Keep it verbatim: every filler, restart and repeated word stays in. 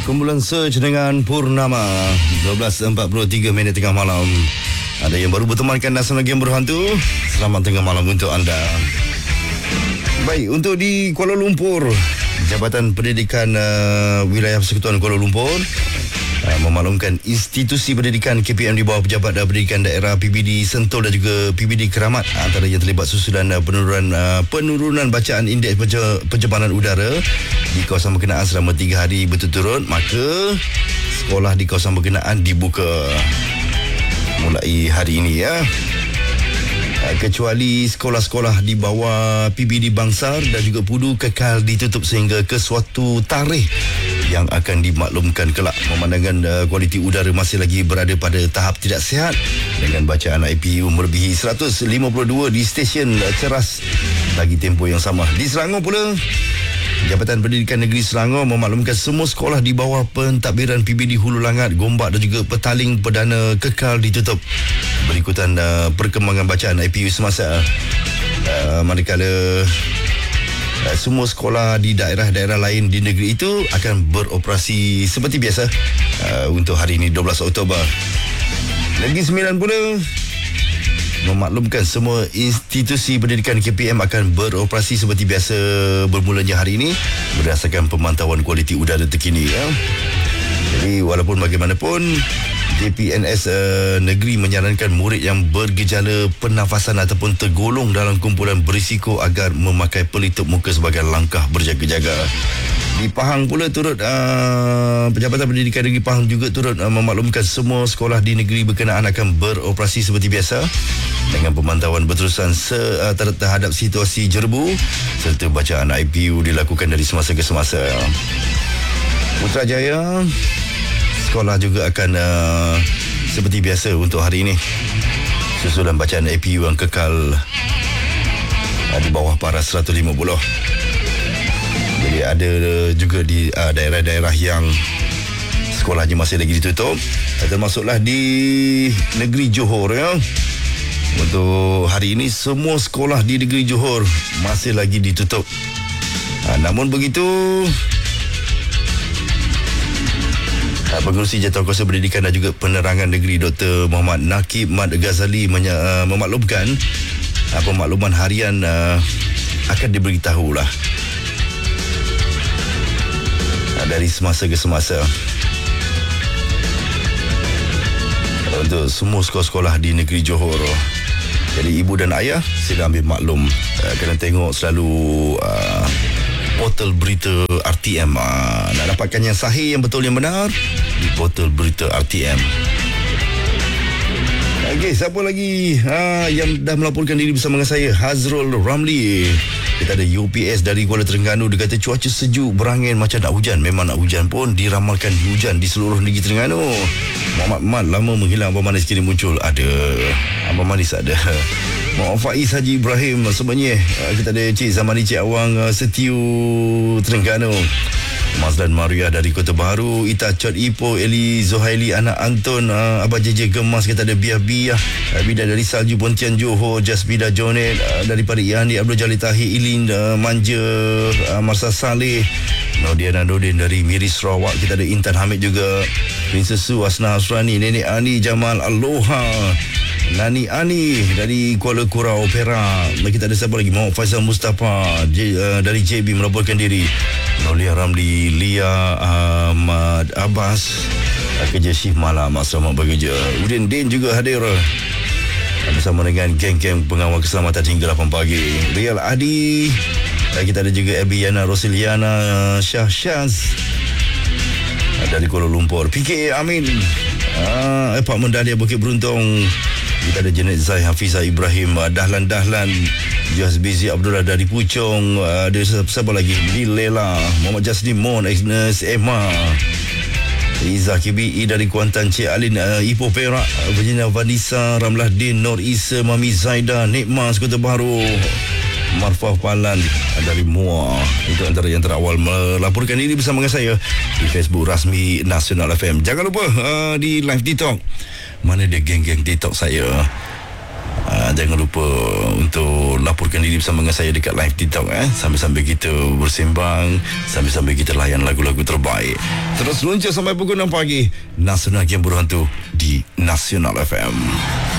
Kumpulan Search dengan Purnama. dua belas empat puluh tiga minit tengah malam. Ada yang baru bertemankan Nasional Game Berhantu. Selamat tengah malam untuk anda. Baik, untuk di Kuala Lumpur, Jabatan Pendidikan uh, Wilayah Persekutuan Kuala Lumpur uh, memaklumkan institusi pendidikan K P M di bawah Pejabat uh, Pendidikan Daerah P B D Sentul dan juga P B D Keramat antara yang terlibat susulan uh, penurunan uh, penurunan bacaan indeks penje- pencemaran udara di kawasan berkenaan selama tiga hari berturut-turut. Maka sekolah di kawasan berkenaan dibuka mulai hari ini, ya. Kecuali sekolah-sekolah di bawah P B D Bangsar dan juga Pudu kekal ditutup sehingga ke suatu tarikh yang akan dimaklumkan kelak. Memandangkan uh, kualiti udara masih lagi berada pada tahap tidak sihat dengan bacaan I P U melebihi seratus lima puluh dua di stesen uh, ceras bagi tempoh yang sama. Di Selangor pula, Jabatan Pendidikan Negeri Selangor memaklumkan semua sekolah di bawah pentadbiran P B D Hulu Langat, Gombak dan juga Petaling Perdana kekal ditutup berikutan uh, perkembangan bacaan I P U semasa uh, manakala uh, semua sekolah di daerah-daerah lain di negeri itu akan beroperasi seperti biasa uh, untuk hari ini dua belas Oktober. Negeri Sembilan pula memaklumkan semua institusi pendidikan K P M akan beroperasi seperti biasa bermulanya hari ini berdasarkan pemantauan kualiti udara terkini, ya. Jadi walaupun bagaimanapun, J P N S uh, negeri menyarankan murid yang bergejala pernafasan ataupun tergolong dalam kumpulan berisiko agar memakai pelitup muka sebagai langkah berjaga-jaga. Di Pahang pula turut uh, Jabatan Pendidikan Negeri Pahang juga turut uh, memaklumkan semua sekolah di negeri berkenaan akan beroperasi seperti biasa dengan pemantauan berterusan se, uh, terhadap situasi jerbu serta bacaan I P U dilakukan dari semasa ke semasa. Putrajaya, sekolah juga akan uh, seperti biasa untuk hari ini susulan bacaan I P U yang kekal uh, di bawah paras seratus lima puluh. Jadi ada juga di uh, daerah-daerah yang sekolahnya masih lagi ditutup, termasuklah di negeri Johor, ya. Untuk hari ini semua sekolah di negeri Johor masih lagi ditutup. Uh, namun begitu, uh, Pengerusi Jawatankuasa Pendidikan dan juga Penerangan Negeri Doktor Muhammad Nakib Mat Ghazali menya, uh, memaklumkan uh, pemakluman harian uh, akan diberitahulah dari semasa ke semasa untuk semua sekolah-sekolah di negeri Johor. Jadi ibu dan ayah sila ambil maklum, uh, kena tengok selalu uh, portal berita R T M, uh, nak dapatkan yang sahih, yang betul, yang benar di portal berita R T M. Okey, siapa lagi ha, yang dah melaporkan diri bersama dengan saya? Hazrul Ramli. Kita ada U P S dari Kuala Terengganu. Dia kata cuaca sejuk, berangin macam nak hujan. Memang nak hujan pun diramalkan hujan di seluruh negeri Terengganu. Muhammad Mat, lama menghilang, Abang Manis kini muncul. Ada Abang Manis ada. Muhammad Faiz Haji Ibrahim sebenarnya. Kita ada Cik Zamani, Cik Awang Setiu Terengganu. Mazlan Maria dari Kota Baru, Ita Chot Ipoh, Eli Zohaili anak Anton, uh, Abang J J Gemas, kita ada Biah Biah, uh, Bida dari Salju Pontian Johor, Jasbida Jonet, uh, daripada Iandi Abdul Jalil Tahir, Ilin uh, Manja, uh, Marsa Saleh, Nodiana Nordin dari Miri Sarawak, kita ada Intan Hamid juga, Princess Su, Asna Asrani, Nenek Ani, Jamal Aloha, Nani Ani dari Kuala Kurau, Perak. Kita ada siapa lagi? Muhammad Faizal Mustafa J, uh, dari J B melaporkan diri. Nolia Ramli, Lia Ahmad Abbas, kerja shift malam, selamat bekerja. Udin Din juga hadir bersama dengan geng-geng pengawal keselamatan hingga lapan pagi. Rial Adi, kita ada juga Abiana Rosiliana Syah Syaz dari Kuala Lumpur. P K A Amin, uh, Apartmen Dahlia Bukit Beruntung. Kita ada Janet Zai, Hafizah Ibrahim, Dahlan Dahlan, Jas Bizi Abdullah dari Puchong, ada siapa lagi? Lela, Muhammad Jasni Mon, Agnes Emma, Izzah K B E dari Kuantan, Cik Alin uh, Ipoh Perak, Virginia Vanessa, Ramlah Din, Nur Isa, Mami Zaida, Nikmas Kota Baru, Marfah Palan dari Muar. Itu antara yang terawal melaporkan diri bersama dengan saya di Facebook rasmi Nasional F M. Jangan lupa uh, di live TikTok. Mana dia geng-geng TikTok saya? Uh, jangan lupa untuk laporkan diri bersama dengan saya dekat live TikTok, eh. Sambil-sambil kita bersembang, sambil-sambil kita layan lagu-lagu terbaik. Terus Terus luncur sampai pukul enam pagi. Nasional Game Berhantu di Nasional F M.